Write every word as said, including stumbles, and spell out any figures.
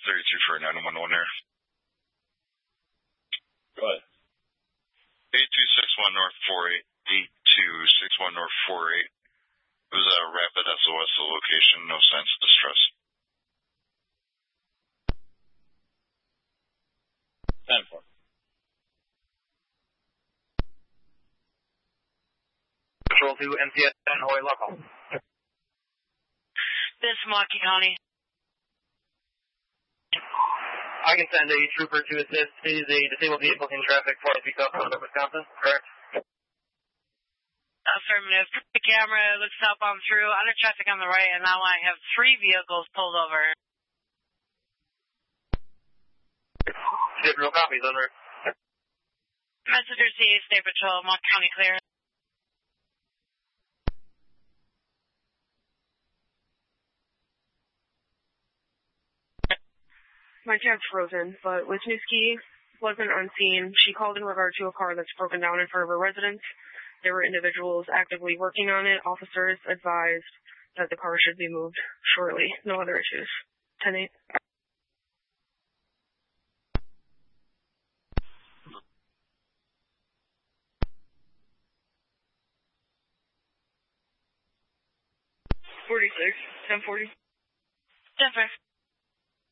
thirty-two for a nine one one there. Go ahead. eight two six one North four eight. eight two six one North four eight. It was a rapid S O S location, no signs of distress. ten four. Control to M C S and Hawaii local. This is Milwaukee County. I can send a trooper to assist. It is a disabled vehicle in traffic forty feet south of Wisconsin, correct? Affirmative. The camera looks southbound through, under traffic on the right, and now I have three vehicles pulled over. Real copies, over. Messenger C, State Patrol, Milwaukee County clear. My tab's frozen, but Wisniewski wasn't on scene. She called in regard to a car that's broken down in front of her residence. There were individuals actively working on it. Officers advised that the car should be moved shortly. No other issues. ten eight. forty-six. ten forty. Denver.